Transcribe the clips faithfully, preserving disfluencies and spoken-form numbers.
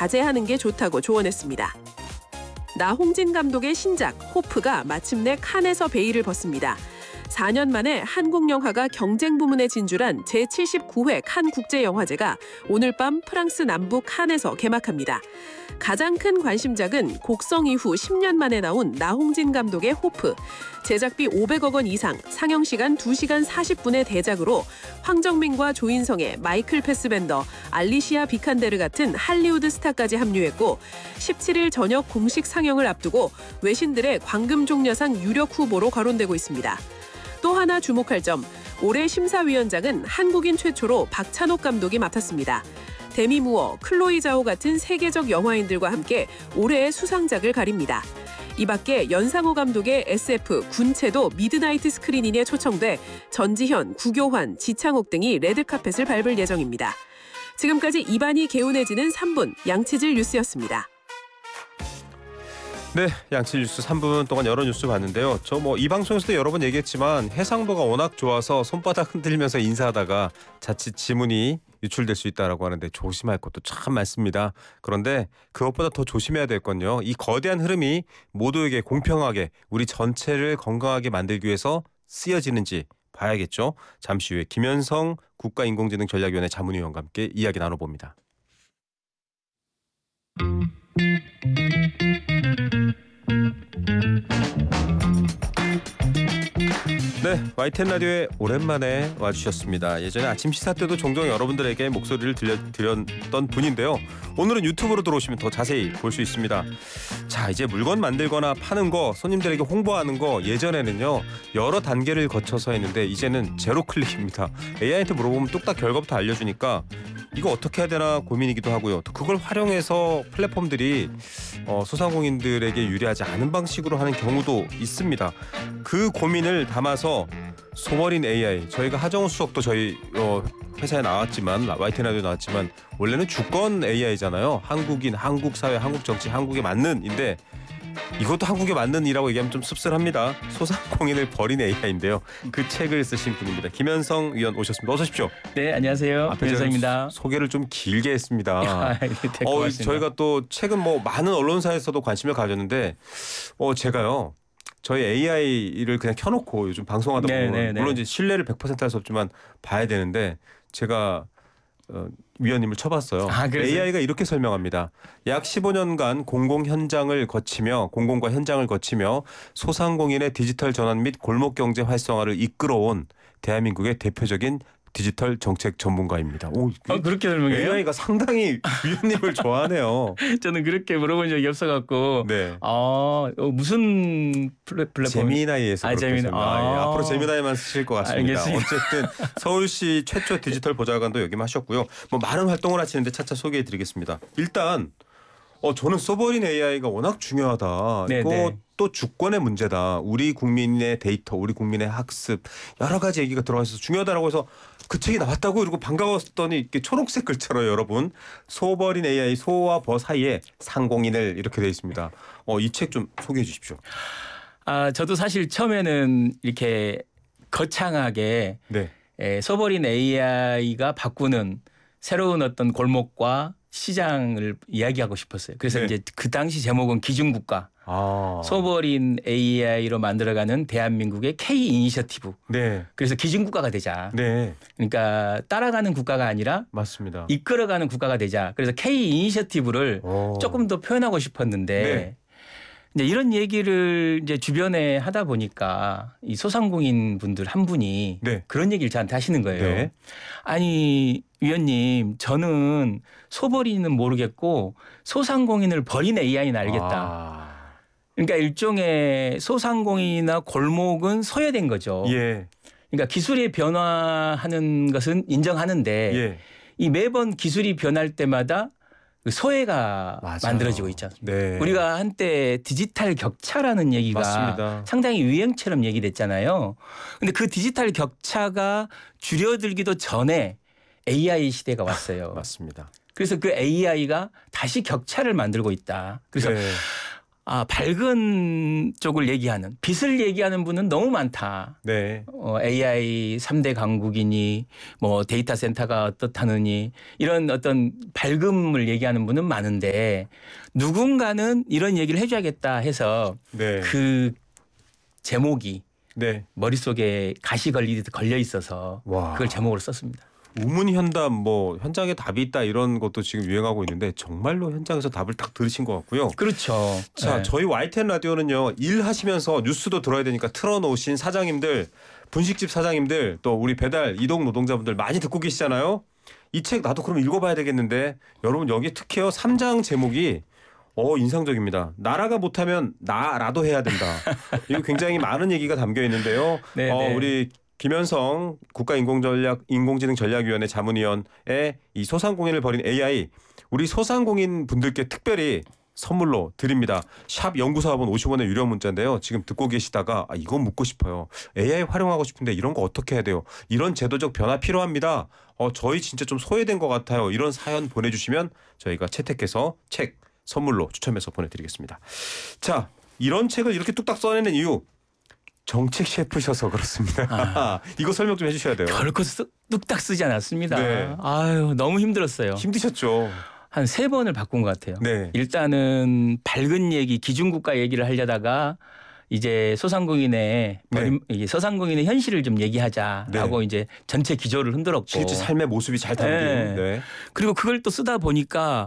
자제하는 게 좋다고 조언했습니다. 나홍진 감독의 신작 호프가 마침내 칸에서 베일을 벗습니다. 사 년 만에 한국 영화가 경쟁 부문에 진출한 제칠십구 회 칸 국제영화제가 오늘 밤 프랑스 남부 칸에서 개막합니다. 가장 큰 관심작은 곡성 이후 십 년 만에 나온 나홍진 감독의 호프. 제작비 오백억 원 이상, 상영시간 두 시간 사십 분의 대작으로 황정민과 조인성의 마이클 패스벤더, 알리시아 비칸데르 같은 할리우드 스타까지 합류했고 십칠 일 저녁 공식 상영을 앞두고 외신들의 광금종려상 유력 후보로 거론되고 있습니다. 또 하나 주목할 점, 올해 심사위원장은 한국인 최초로 박찬욱 감독이 맡았습니다. 데미 무어, 클로이 자오 같은 세계적 영화인들과 함께 올해의 수상작을 가립니다. 이 밖에 연상호 감독의 에스에프 군체도 미드나이트 스크리닝에 초청돼 전지현, 구교환, 지창욱 등이 레드카펫을 밟을 예정입니다. 지금까지 입안이 개운해지는 삼 분 양치질 뉴스였습니다. 네, 양치 뉴스 삼 분 동안 여러 뉴스 봤는데요. 저 뭐 이 방송에서도 여러 번 얘기했지만 해상도가 워낙 좋아서 손바닥 흔들면서 인사하다가 자칫 지문이 유출될 수 있다라고 하는데 조심할 것도 참 많습니다. 그런데 그것보다 더 조심해야 될 건요. 이 거대한 흐름이 모두에게 공평하게 우리 전체를 건강하게 만들기 위해서 쓰여지는지 봐야겠죠. 잠시 후에 김현성 국가인공지능전략위원회 자문위원과 함께 이야기 나눠봅니다. 네, 와이티엔 라디오에 오랜만에 와주셨습니다. 예전에 아침 시사 때도 종종 여러분들에게 목소리를 들려드렸던 분인데요. 오늘은 유튜브로 들어오시면 더 자세히 볼 수 있습니다. 자, 이제 물건 만들거나 파는 거, 손님들에게 홍보하는 거 예전에는요 여러 단계를 거쳐서 했는데 이제는 제로 클릭입니다. 에이아이한테 물어보면 뚝딱 결과부터 알려주니까 이거 어떻게 해야 되나 고민이기도 하고요. 또 그걸 활용해서 플랫폼들이 어, 소상공인들에게 유리하지 않은 방식으로 하는 경우도 있습니다. 그 고민을 담아서 소머린 에이아이, 저희가 하정우 수석도 저희 어, 회사에 나왔지만 와이티엔 라디오에 나왔지만 원래는 주권 에이아이잖아요. 한국인, 한국 사회, 한국 정치, 한국에 맞는인데 이것도 한국에 맞는 이라고 얘기하면 좀 씁쓸합니다. 소상공인을 버린 에이아이인데요. 그 책을 쓰신 분입니다. 김현성 위원 오셨습니다. 어서 오십시오. 네, 안녕하세요. 김현성입니다. 소개를 좀 길게 했습니다. 아, 네, 어, 저희가 또 최근 뭐 많은 언론사에서도 관심을 가졌는데 어, 제가요. 저희 에이아이를 그냥 켜놓고 요즘 방송하다 보면 네, 네, 물론 이제 신뢰를 백 퍼센트 할 수 없지만 봐야 되는데 제가 어, 위원님을 쳐봤어요. 아, 에이아이가 이렇게 설명합니다. 약 십오 년간 공공 현장을 거치며 공공과 현장을 거치며 소상공인의 디지털 전환 및 골목 경제 활성화를 이끌어온 대한민국의 대표적인 디지털 정책 전문가입니다. 오, 어, 그렇게 설명해요? 에이아이가 상당히 위원님을 좋아하네요. 저는 그렇게 물어본 적이 없어갖고. 네. 아, 어, 무슨 플랫폼? 제미나이에서 아, 그렇게 재미나... 아, 아, 예. 앞으로 제미나이만 쓰실 것 같습니다. 알겠습니다. 어쨌든 서울시 최초 디지털 보좌관도 역임하셨고요. 뭐 많은 활동을 하시는데 차차 소개해드리겠습니다. 일단 어, 저는 소버린 에이아이가 워낙 중요하다. 네, 이거 네. 또 주권의 문제다. 우리 국민의 데이터, 우리 국민의 학습 여러 가지 얘기가 들어가 있어서 중요하다라고 해서 그 책이 나왔다고 그리고 반가웠더니 이렇게 초록색 글자로 여러분 소버린 에이아이 소와 버 사이에 상공인을 이렇게 되어 있습니다. 어, 이 책 좀 소개해 주십시오. 아, 저도 사실 처음에는 이렇게 거창하게 네. 에, 소버린 에이아이가 바꾸는 새로운 어떤 골목과 시장을 이야기하고 싶었어요. 그래서 네. 이제 그 당시 제목은 기준국가. 아. 소버린 에이아이로 만들어가는 대한민국의 K 이니셔티브. 네. 그래서 기준국가가 되자. 네. 그러니까 따라가는 국가가 아니라 맞습니다. 이끌어가는 국가가 되자. 그래서 K 이니셔티브를 오. 조금 더 표현하고 싶었는데 네. 이제 이런 얘기를 이제 주변에 하다 보니까 이 소상공인 분들 한 분이 네. 그런 얘기를 저한테 하시는 거예요. 네. 아니 위원님, 저는 소버린은 모르겠고 소상공인을 버린 에이아이는 알겠다. 아. 그러니까 일종의 소상공인이나 골목은 소외된 거죠. 예. 그러니까 기술이 변화하는 것은 인정하는데 예. 이 매번 기술이 변할 때마다 소외가 맞아요. 만들어지고 있지 않습니까? 네. 우리가 한때 디지털 격차라는 얘기가 맞습니다. 상당히 유행처럼 얘기됐잖아요. 그런데 그 디지털 격차가 줄여들기도 전에 에이아이 시대가 왔어요. 맞습니다. 그래서 그 에이아이가 다시 격차를 만들고 있다. 그래서 네. 아, 밝은 쪽을 얘기하는, 빛을 얘기하는 분은 너무 많다. 네. 어, 에이아이 삼 대 강국이니 뭐 데이터 센터가 어떻다느니 이런 어떤 밝음을 얘기하는 분은 많은데 누군가는 이런 얘기를 해줘야겠다 해서 네. 그 제목이 네. 머릿속에 가시 걸리듯 걸려 있어서 와. 그걸 제목으로 썼습니다. 우문현답 뭐 현장에 답이 있다 이런 것도 지금 유행하고 있는데 정말로 현장에서 답을 딱 들으신 것 같고요. 그렇죠. 자, 네. 저희 와이티엔 라디오는요. 일하시면서 뉴스도 들어야 되니까 틀어놓으신 사장님들, 분식집 사장님들, 또 우리 배달 이동 노동자분들 많이 듣고 계시잖아요. 이 책 나도 그럼 읽어봐야 되겠는데 여러분 여기 특히요 삼 장 제목이 어 인상적입니다. 나라가 못하면 나라도 해야 된다. 이거 굉장히 많은 얘기가 담겨 있는데요. 네, 어, 네. 우리 김현성 국가인공전략 인공지능전략위원회 자문위원의 이 소상공인을 벌인 에이아이 우리 소상공인 분들께 특별히 선물로 드립니다. 샵 연구사업은 오십 원의 유료 문자인데요. 지금 듣고 계시다가 아, 이건 묻고 싶어요. 에이아이 활용하고 싶은데 이런 거 어떻게 해야 돼요? 이런 제도적 변화 필요합니다. 어, 저희 진짜 좀 소외된 것 같아요. 이런 사연 보내주시면 저희가 채택해서 책 선물로 추첨해서 보내드리겠습니다. 자, 이런 책을 이렇게 뚝딱 써내는 이유 정책 셰프셔서 그렇습니다. 아. 이거 설명 좀 해주셔야 돼요. 결코 쓰, 뚝딱 쓰지 않았습니다. 네. 아유 너무 힘들었어요. 힘드셨죠? 한 세 번을 바꾼 것 같아요. 네. 일단은 밝은 얘기, 기준국가 얘기를 하려다가 이제 소상공인의 네. 네. 소상공인의 현실을 좀 얘기하자라고 네. 이제 전체 기조를 흔들었고 실제 삶의 모습이 잘 담긴. 네. 네. 그리고 그걸 또 쓰다 보니까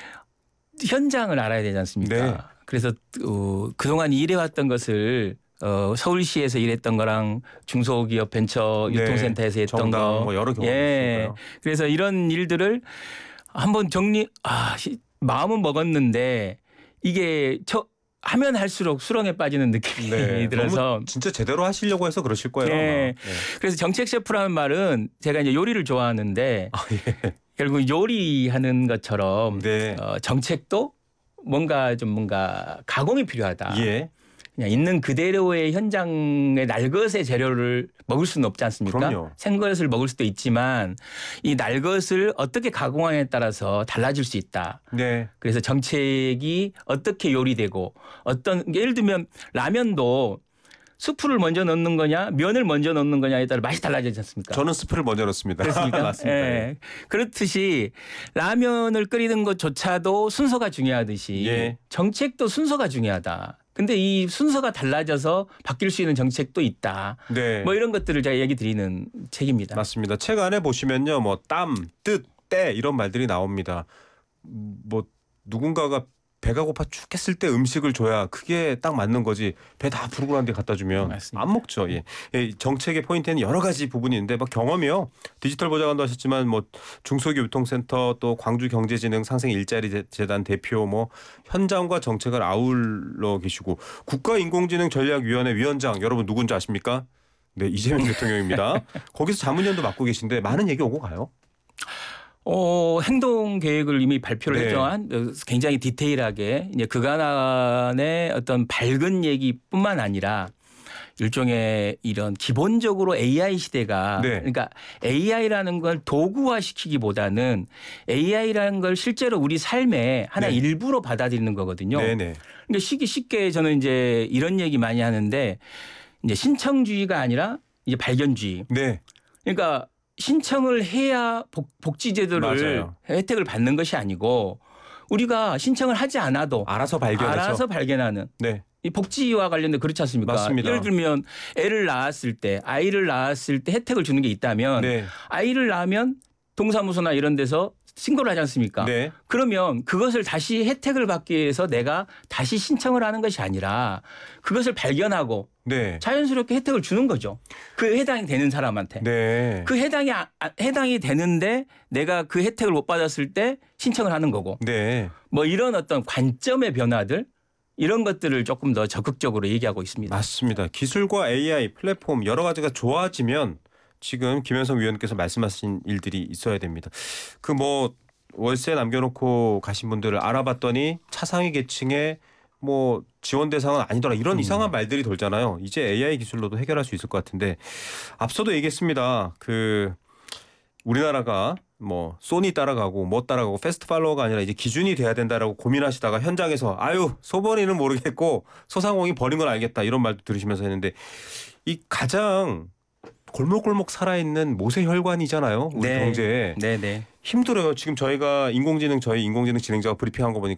현장을 알아야 되지 않습니까? 네. 그래서 어, 그동안 일해왔던 것을 어, 서울시에서 일했던 거랑 중소기업 벤처 네. 유통센터에서 했던 정당 거, 뭐 여러 경험이 예. 있으니까요. 그래서 이런 일들을 한번 정리, 아, 마음은 먹었는데 이게 저 하면 할수록 수렁에 빠지는 느낌이 네. 들어서 너무 진짜 제대로 하시려고 해서 그러실 거예요. 네. 아마. 네. 그래서 정책 셰프라는 말은 제가 이제 요리를 좋아하는데 아, 예. 결국 요리하는 것처럼 네. 어, 정책도 뭔가 좀 뭔가 가공이 필요하다. 예. 그냥 있는 그대로의 현장의 날것의 재료를 먹을 수는 없지 않습니까? 그럼요. 생것을 먹을 수도 있지만 이 날것을 어떻게 가공하냐에 따라서 달라질 수 있다. 네. 그래서 정책이 어떻게 요리되고 어떤 예를 들면 라면도 수프를 먼저 넣는 거냐 면을 먼저 넣는 거냐에 따라 맛이 달라지지 않습니까? 저는 스프를 먼저 넣습니다. 그렇습니까? 맞습니다. 예. 그렇듯이 라면을 끓이는 것조차도 순서가 중요하듯이 예. 정책도 순서가 중요하다. 근데 이 순서가 달라져서 바뀔 수 있는 정책도 있다. 네. 뭐 이런 것들을 제가 얘기 드리는 책입니다. 맞습니다. 책 안에 보시면요. 뭐 땀, 뜻, 때 이런 말들이 나옵니다. 뭐 누군가가 배가 고파 죽겠을 때 음식을 줘야 그게 딱 맞는 거지. 배 다 부르고 난 뒤에 갖다 주면 맞습니다. 안 먹죠. 예. 예, 정책의 포인트는 여러 가지 부분이 있는데 뭐 경험이요. 디지털 보좌관도 하셨지만 뭐 중소기업 유통센터 또 광주경제진흥 상생 일자리 재단 대표 뭐 현장과 정책을 아울러 계시고 국가인공지능전략위원회 위원장 여러분 누군지 아십니까? 네, 이재명 대통령입니다. 거기서 자문위원도 맡고 계신데 많은 얘기 오고 가요. 어, 행동 계획을 이미 발표를 네. 했죠. 한 굉장히 디테일하게 이제 그간의 어떤 밝은 얘기뿐만 아니라 일종의 이런 기본적으로 에이아이 시대가 네. 그러니까 에이아이라는 걸 도구화 시키기보다는 에이아이라는 걸 실제로 우리 삶의 하나 네. 일부로 받아들이는 거거든요. 네네. 그러니까 쉽게 쉽게 저는 이제 이런 얘기 많이 하는데 이제 신청주의가 아니라 이제 발견주의. 네. 그러니까 신청을 해야 복, 복지제도를 맞아요. 혜택을 받는 것이 아니고 우리가 신청을 하지 않아도 알아서 발견해서. 알아서 발견하는 네. 이 복지와 관련된 그렇지 않습니까? 맞습니다. 예를 들면 애를 낳았을 때 아이를 낳았을 때 혜택을 주는 게 있다면 네. 아이를 낳으면 동사무소나 이런 데서 신고를 하지 않습니까? 네. 그러면 그것을 다시 혜택을 받기 위해서 내가 다시 신청을 하는 것이 아니라 그것을 발견하고 네. 자연스럽게 혜택을 주는 거죠. 그 해당이 되는 사람한테. 네. 그 해당이 아- 해당이 되는데 내가 그 혜택을 못 받았을 때 신청을 하는 거고. 네. 뭐 이런 어떤 관점의 변화들 이런 것들을 조금 더 적극적으로 얘기하고 있습니다. 맞습니다. 기술과 에이아이 플랫폼 여러 가지가 좋아지면 지금 김현성 위원께서 말씀하신 일들이 있어야 됩니다. 그 뭐 월세 남겨놓고 가신 분들을 알아봤더니 차상위 계층의 뭐 지원 대상은 아니더라 이런 음. 이상한 말들이 돌잖아요. 이제 에이아이 기술로도 해결할 수 있을 것 같은데 앞서도 얘기했습니다. 그 우리나라가 뭐 소니 따라가고 뭐 따라가고 패스트 팔로워가 아니라 이제 기준이 돼야 된다라고 고민하시다가 현장에서 아유 소버리는 모르겠고 소상공인 버린 건 알겠다 이런 말도 들으시면서 했는데 이 가장 골목골목 살아있는 모세 혈관이잖아요. 우리 네. 경제에. 네, 네. 힘들어요. 지금 저희가 인공지능 저희 인공지능 진행자가 브리핑한 거 보니까